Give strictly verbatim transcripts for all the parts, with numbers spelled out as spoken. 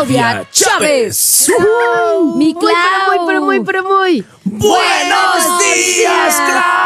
Claudia Chávez. Uh, Mi Clau. Muy, pero muy, pero muy, pero muy. ¡Buenos días,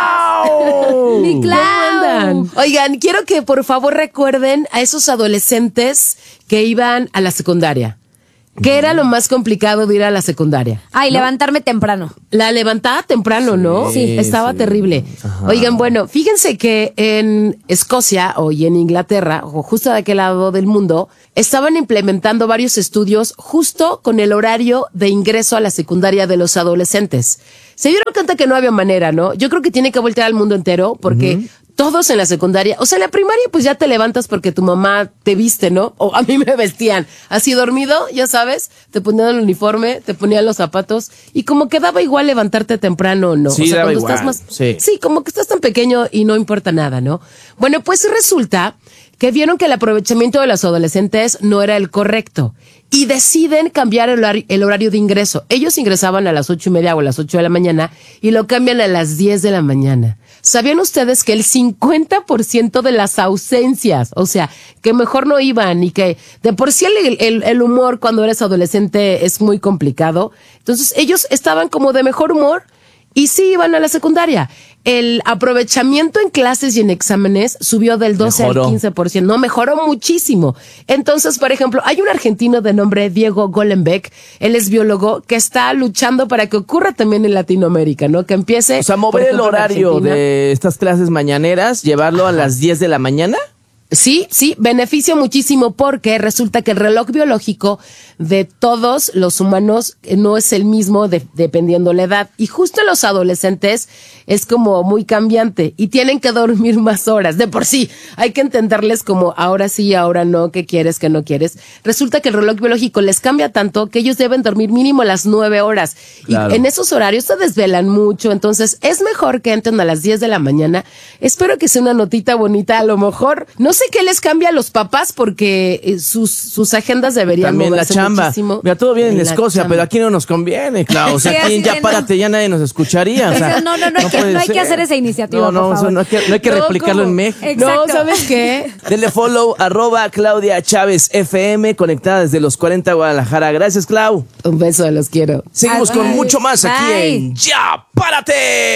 Clau! Mi Clau. ¿Cómo andan? Oigan, quiero que por favor recuerden a esos adolescentes que iban a la secundaria. ¿Qué era lo más complicado de ir a la secundaria? Ay, ¿no? Levantarme temprano. La levantaba temprano, ¿no? Sí. Estaba sí. terrible. Ajá. Oigan, bueno, fíjense que en Escocia o y en Inglaterra, o justo de aquel lado del mundo, estaban implementando varios estudios justo con el horario de ingreso a la secundaria de los adolescentes. Se dieron cuenta que no había manera, ¿no? Yo creo que tiene que voltear al mundo entero porque... Uh-huh. Todos en la secundaria, o sea, en la primaria pues ya te levantas porque tu mamá te viste, ¿no? O a mí me vestían así dormido, ya sabes, te ponían el uniforme, te ponían los zapatos y como que daba igual levantarte temprano o no. Sí, o sea, daba cuando igual. estás más, sí. sí, como que estás tan pequeño y no importa nada, ¿no? Bueno, pues resulta que vieron que el aprovechamiento de los adolescentes no era el correcto y deciden cambiar el horario, el horario de ingreso. Ellos ingresaban a las ocho y media o a las ocho de la mañana y lo cambian a las diez de la mañana. ¿Sabían ustedes que el cincuenta por ciento de las ausencias, o sea, que mejor no iban y que de por sí el, el, el humor cuando eres adolescente es muy complicado? Entonces ellos estaban como de mejor humor y sí iban a la secundaria. El aprovechamiento en clases y en exámenes subió del doce Mejoró. al quince por ciento. No, mejoró muchísimo. Entonces, por ejemplo, hay un argentino de nombre Diego Golenbeck, él es biólogo, que está luchando para que ocurra también en Latinoamérica, ¿no? Que empiece... O sea, mover el horario de estas clases mañaneras, llevarlo Ajá. a las diez de la mañana. Sí, sí, beneficia muchísimo porque resulta que el reloj biológico de todos los humanos no es el mismo de, dependiendo la edad. Y justo los adolescentes es como muy cambiante y tienen que dormir más horas. De por sí, hay que entenderles como ahora sí, ahora no, qué quieres, qué no quieres. Resulta que el reloj biológico les cambia tanto que ellos deben dormir mínimo las nueve horas. Claro. Y en esos horarios se desvelan mucho. Entonces, es mejor que entren a las diez de la mañana. Espero que sea una notita bonita. A lo mejor, no sé qué les cambia a los papás porque eh, sus, sus agendas deberían También la chamba. Muchísimo. Mira, todo bien en, en Escocia, chamba. pero aquí no nos conviene, Clau. O sea, Sí, aquí ya no. párate, ya nadie nos escucharía. O sea, no, no, no, no, hay, no hay que hacer esa iniciativa, No, no, por favor. o sea, no hay que, no hay que no, replicarlo ¿cómo? en México. Exacto. No, ¿sabes qué? Denle follow, arroba Claudia Chávez F M, conectada desde los cuarenta Guadalajara. Gracias, Clau. Un beso, los quiero. Seguimos Bye. con mucho más aquí Bye. en Ya Párate.